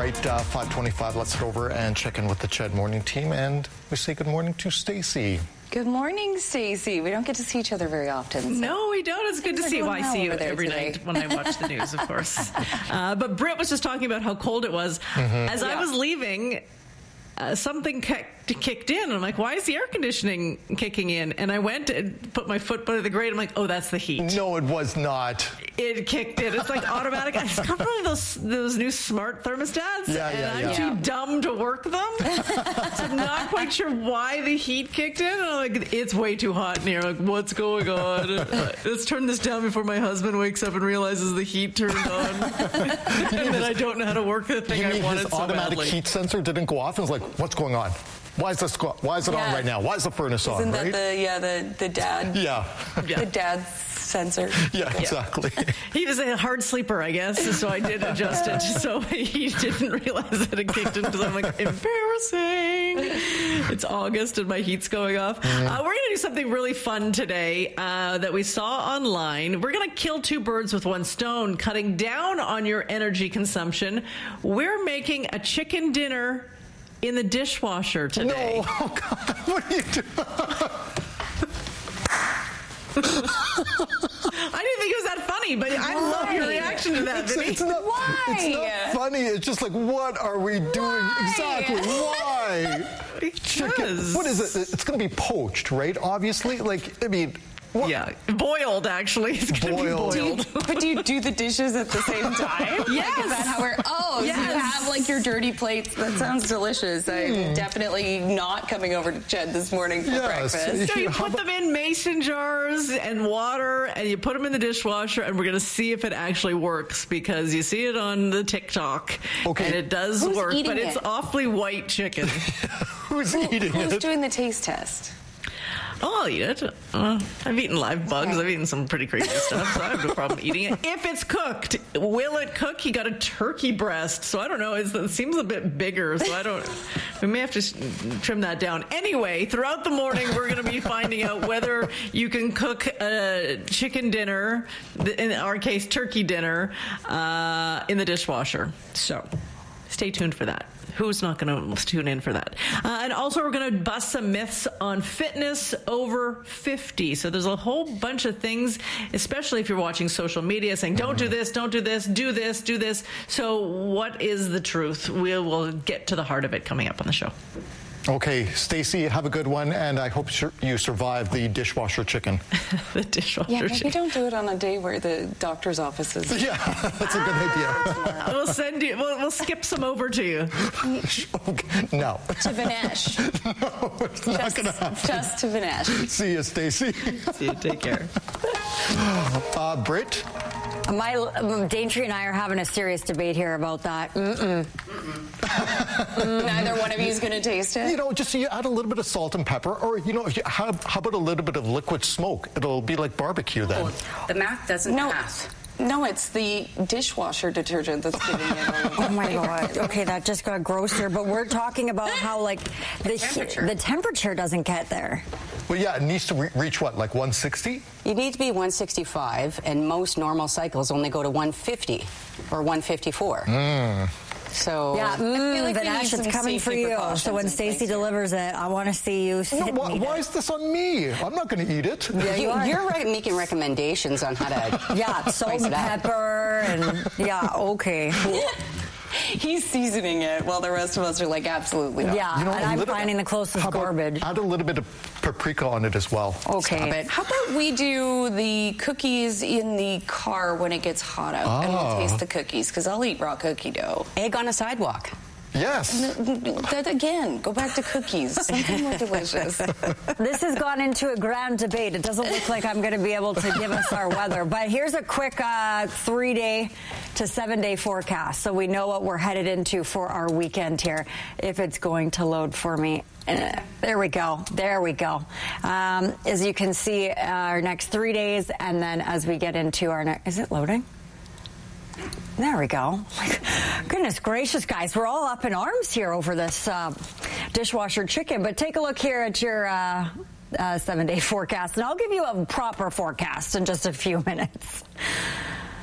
right, 5:25. Let's go over and check in with the CHED Morning team, and we say good morning to Stacey. Good morning, Stacey. We don't get to see each other very often. So. No, we don't. It's good to see you. I see you every night when I watch the news, of course. But Britt was just talking about how cold it was. As I was leaving, something kicked in. I'm like, why is the air conditioning kicking in? And I went and put my foot by the grate. I'm like, oh, that's the heat. No, it was not. It kicked in. It's like automatic. It's come from those new smart thermostats, and I'm too dumb to work them. So I'm not quite sure why the heat kicked in. And I'm like, it's way too hot in here. I'm like, what's going on? Let's turn this down before my husband wakes up and realizes the heat turned on, and then I don't know how to work the thing I wanted so badly. His automatic heat sensor didn't go off. And was like, what's going on? Why is it on right now? Why is the furnace on? Isn't that the dad? The dad's sensor. Yeah, exactly. He was a hard sleeper, I guess, so I did adjust it so he didn't realize that it kicked into something. Like, embarrassing. It's August and my heat's going off. We're going to do something really fun today that we saw online. We're going to kill two birds with one stone, cutting down on your energy consumption. We're making a chicken dinner in the dishwasher today. No, oh God, what are you doing? I didn't think it was that funny, but I love your reaction to that, Vinny. It's not funny. It's just like, what are we doing? Exactly. Why? Chicken. What is it? It's going to be poached, right? Obviously. Like, I mean... What? Yeah, boiled, actually. It's going to be boiled. But do you do the dishes at the same time? Yes. Like, is that how we're... Oh, yes. So you have, like, your dirty plates. That sounds delicious. I'm definitely not coming over to CHED this morning for breakfast. So you put them in mason jars and water, and you put them in the dishwasher, and we're going to see if it actually works, because you see it on the TikTok, and it does work, but it's awfully white chicken. Who's eating it? Who's doing the taste test? Oh, I'll eat it. I've eaten live bugs. I've eaten some pretty crazy stuff, so I have no problem eating it. If it's cooked, will it cook? He got a turkey breast, so I don't know. It seems a bit bigger, so we may have to trim that down. Anyway, throughout the morning, we're going to be finding out whether you can cook a chicken dinner, in our case, turkey dinner, in the dishwasher. So stay tuned for that. Who's not going to tune in for that? And also, we're going to bust some myths on fitness over 50. So there's a whole bunch of things, especially if you're watching social media, saying, don't do this, don't do this, do this, do this. So what is the truth? We will get to the heart of it coming up on the show. Okay, Stacey, have a good one, and I hope you survive the dishwasher chicken. The dishwasher chicken. Maybe don't do it on a day where the doctor's office is. Yeah, that's a good idea. We'll send you. We'll skip some over to you. Okay, no. To Vinesh. No, it's not going to happen. Just to Vinesh. See you, Stacey. See you. Take care. Britt? Daintree and I are having a serious debate here about that. Neither one of you is going to taste it? You know, just you add a little bit of salt and pepper, or, you know, how about a little bit of liquid smoke? It'll be like barbecue then. The math doesn't pass. No, it's the dishwasher detergent that's giving it. Oh my God. Okay, that just got grosser. But we're talking about how, like, the temperature doesn't get there. Well, yeah, it needs to reach what, like 160? You need to be 165, and most normal cycles only go to 150 or 154. So yeah, Vinesh, it's coming for you. So when Stacey delivers it, I want to see you sit and eat Why is this on me? I'm not going to eat it. Yeah, you're making recommendations on how to salt and pepper and okay. He's seasoning it while the rest of us are like, absolutely not. Yeah, and I'm finding the closest garbage. Add a little bit of paprika on it as well. Okay. How about we do the cookies in the car when it gets hot out, and we'll taste the cookies, because I'll eat raw cookie dough. Egg on a sidewalk. Yes. That again, go back to cookies. Something more delicious. This has gone into a grand debate. It doesn't look like I'm going to be able to give us our weather. But here's a quick 3-day to 7-day forecast, so we know what we're headed into for our weekend here, if it's going to load for me. There we go. There we go. As you can see, our next 3 days, and then as we get into our next... Is it loading? There we go. Goodness gracious, guys. We're all up in arms here over this dishwasher chicken. But take a look here at your 7-day forecast, and I'll give you a proper forecast in just a few minutes.